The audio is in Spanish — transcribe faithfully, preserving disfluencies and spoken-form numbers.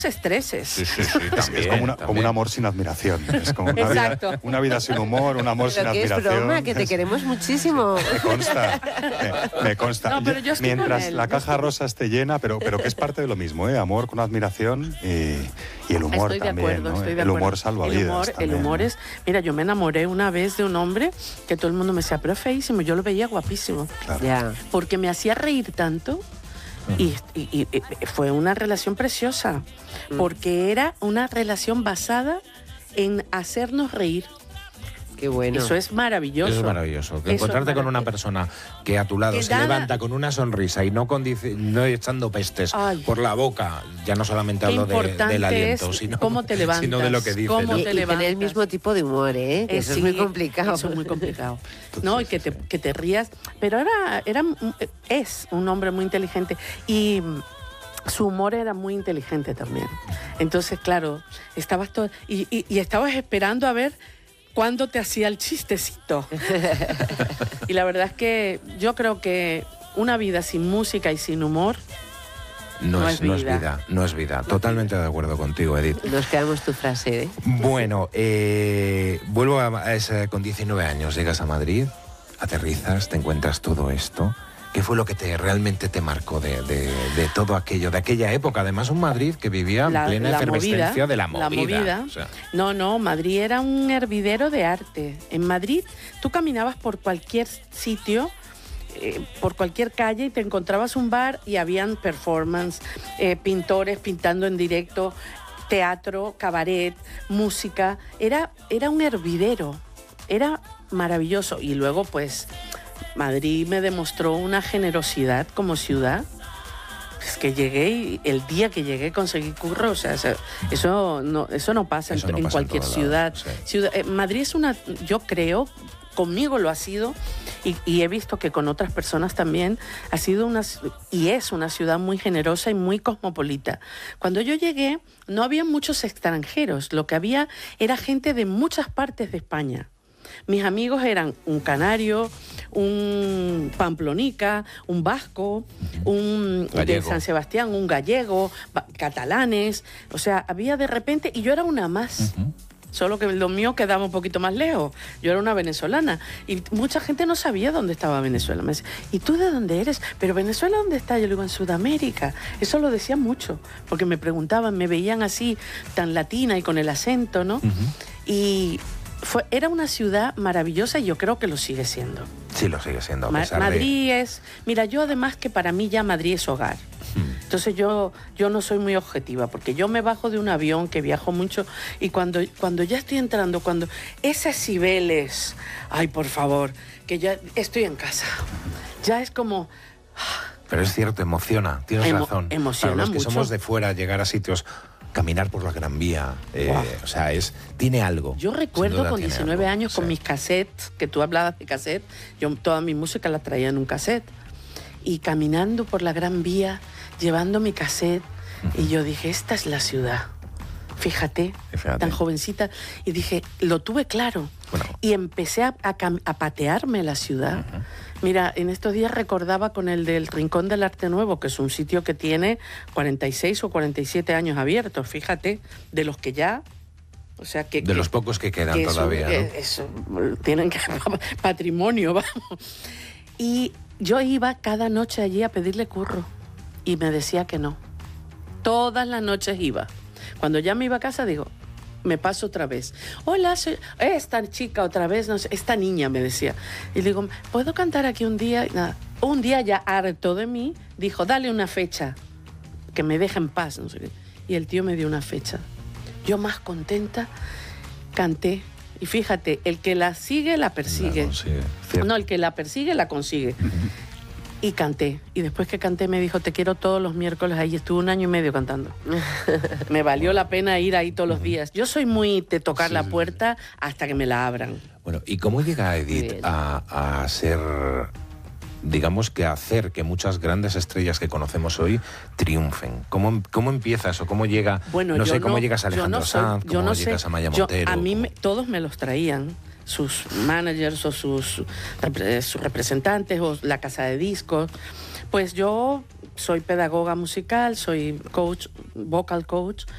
estreses. Sí, sí, sí, también, es como, una, también. como un amor sin admiración. Es como una Exacto. vida, una vida sin humor, un amor Pero sin que es admiración. broma, que te queremos muchísimo. Me consta, me, me consta. No, pero yo estoy con Mientras él, la yo caja estoy- rosa esté llena, pero, pero que es parte de lo mismo, ¿eh? Amor con admiración y, y el humor Estoy de también, acuerdo, ¿no? estoy de El acuerdo. humor salva el vidas humor, el también, humor ¿no? es... Mira, yo me enamoré una vez de un hombre que todo el mundo me decía, pero es feísimo, yo lo veía guapísimo. Claro. Ya. Porque me hacía reír tanto y, y- y- y fue una relación preciosa, porque era una relación basada en hacernos reír. Qué bueno. Eso es maravilloso. Eso es maravilloso. Que Eso encontrarte es con una maravilloso. persona que a tu lado Que se nada- levanta con una sonrisa y no, con dice- no echando pestes Ay. por la boca, ya no solamente Qué hablo de- importante del aliento, es sino, cómo te levantas, sino de lo que dice. cómo ¿no? Y, te y tener el levantas. mismo tipo de humor, ¿eh? Que Eh, eso sí, es muy complicado. Eso es muy complicado. Entonces, No, y que te, que te rías. Pero era, era, es un hombre muy inteligente. Y su humor era muy inteligente también. Entonces, claro, estabas todo. Y, y, y estabas esperando a ver cuándo te hacía el chistecito. Y la verdad es que yo creo que una vida sin música y sin humor. No, No es, es no es vida. vida, no es vida. Totalmente de acuerdo contigo, Edith. Nos quedamos tu frase, ¿eh? Bueno, eh, vuelvo a, a esa, con diecinueve años, llegas a Madrid, aterrizas, te encuentras todo esto. ¿Qué fue lo que te realmente te marcó de, de, de todo aquello, de aquella época? Además, un Madrid que vivía en plena efervescencia movida, de la movida. la movida. O sea, No, no, Madrid era un hervidero de arte. En Madrid tú caminabas por cualquier sitio, eh, por cualquier calle y te encontrabas un bar y habían performance, eh, pintores pintando en directo, teatro, cabaret, música. Era, era un hervidero, era maravilloso. Y luego pues Madrid me demostró una generosidad como ciudad. Es que llegué y el día que llegué conseguí curro, o sea, eso no, eso no pasa, Eso en, no en pasa en cualquier todo ciudad. lado, sí. Ciudad- eh, Madrid es una, yo creo, conmigo lo ha sido y, y he visto que con otras personas también ha sido una y es una ciudad muy generosa y muy cosmopolita. Cuando yo llegué no había muchos extranjeros, lo que había era gente de muchas partes de España. Mis amigos eran un canario, un pamplonica, un vasco, un de Gallego. San Sebastián, un gallego, ba- catalanes. O sea, había de repente, y yo era una más. Ujú. Solo que lo mío quedaba un poquito más lejos. Yo era una venezolana y mucha gente no sabía dónde estaba Venezuela. Me decía, ¿y tú de dónde eres? ¿Pero Venezuela dónde está? Yo le digo, en Sudamérica. Eso lo decían mucho, porque me preguntaban, me veían así, tan latina y con el acento, ¿no? Ujú. Y fue, era una ciudad maravillosa y yo creo que lo sigue siendo. Sí, lo sigue siendo. A Ma- pesar de- Madrid es... Mira, yo además que para mí ya Madrid es hogar. Entonces yo, yo no soy muy objetiva, porque yo me bajo de un avión, que viajo mucho, y cuando, cuando ya estoy entrando, cuando esas Cibeles, ay, por favor, que ya estoy en casa. Ya es como... Pero es cierto, emociona, tienes Emo- razón. emociona Para los que mucho. somos de fuera, llegar a sitios, caminar por la Gran Vía, eh, Guau. o sea, es tiene algo. Yo sin recuerdo duda con tiene diecinueve algo, años con sí. mis cassettes, que tú hablabas de cassette, yo toda mi música la traía en un cassette, y caminando por la Gran Vía, llevando mi cassette, y yo dije, esta es la ciudad. Fíjate, Fíjate. tan jovencita, y dije, lo tuve claro. Bueno. Y empecé a, a cam- a patearme la ciudad. Mira, en estos días recordaba con el del Rincón del Arte Nuevo, que es un sitio que tiene cuarenta y seis o cuarenta y siete años abiertos, fíjate, de los que ya... O sea, que, De que- los pocos que quedan que eso- todavía, ¿no? eh, eso, tienen que patrimonio, vamos. Y yo iba cada noche allí a pedirle curro y me decía que no. Todas las noches iba. Cuando ya me iba a casa digo, me paso otra vez. Hola, soy esta chica otra vez, no sé, esta niña me decía. Y le digo, ¿puedo cantar aquí un día? Y nada. Un día ya harto de mí, dijo, dale una fecha, que me deje en paz. No sé qué. Y el tío me dio una fecha. Yo más contenta, canté. Y fíjate, el que la sigue, la persigue. La consigue, cierto. No, el que la persigue, la consigue. Y canté. Y después que canté me dijo, te quiero todos los miércoles ahí. Estuve un año y medio cantando. Me valió la pena ir ahí todos los días. Yo soy muy de tocar Sí, la sí, puerta hasta que me la abran. Bueno, ¿y cómo llega Muy Edith bien. a, a ser, digamos que a hacer que muchas grandes estrellas que conocemos hoy triunfen? ¿Cómo, cómo empieza eso? ¿Cómo llega, Bueno, no yo sé, cómo no- llegas a yo Alejandro no soy- Sanz, yo cómo no llegas sé. a Maya Yo- Montero? a mí cómo- me- todos me los traían, sus managers o sus, repre- sus representantes o la casa de discos. Pues yo soy pedagoga musical, soy coach, vocal coach,